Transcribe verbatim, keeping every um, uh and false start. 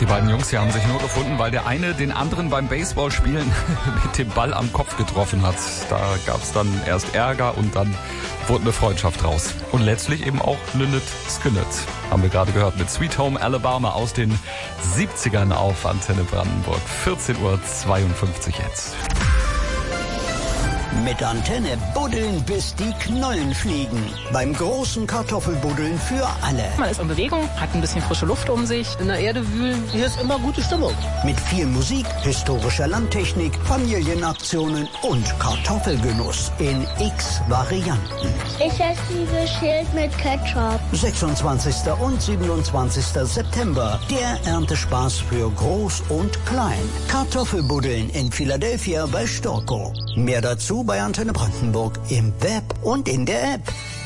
Die beiden Jungs hier haben sich nur gefunden, weil der eine den anderen beim Baseballspielen mit dem Ball am Kopf getroffen hat. Da gab es dann erst Ärger und dann wurde eine Freundschaft raus. Und letztlich eben auch Lynyrd Skynyrd, haben wir gerade gehört, mit Sweet Home Alabama aus den siebzigern auf Antenne Brandenburg. vierzehn Uhr zweiundfünfzig jetzt. Mit Antenne buddeln, bis die Knollen fliegen. Beim großen Kartoffelbuddeln für alle. Man ist in Bewegung, hat ein bisschen frische Luft um sich. In der Erde wühlen, hier ist immer gute Stimmung. Mit viel Musik, historischer Landtechnik, Familienaktionen und Kartoffelgenuss in x Varianten. Ich esse dieses Schild mit Ketchup. sechsundzwanzigster und siebenundzwanzigster September. Der Erntespaß für Groß und Klein. Kartoffelbuddeln in Philadelphia bei Storkow. Mehr dazu bei Antenne Brandenburg im Web und in der App.